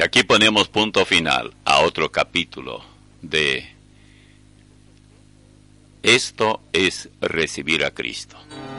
Y aquí ponemos punto final a otro capítulo de Esto es recibir a Cristo.